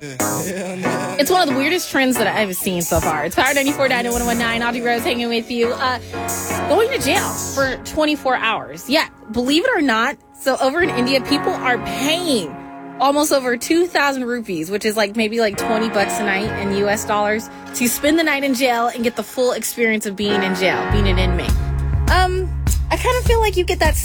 It's one of the weirdest trends that I've seen so far. It's Power 94.9 and 101.9. Audrey Rose hanging with you. Going to jail for 24 hours. Yeah, believe it or not. So over in India, people are paying almost over 2,000 rupees, which is maybe $20 a night in US dollars, to spend the night in jail and get the full experience of being in jail, being an inmate. I kind of feel like you get that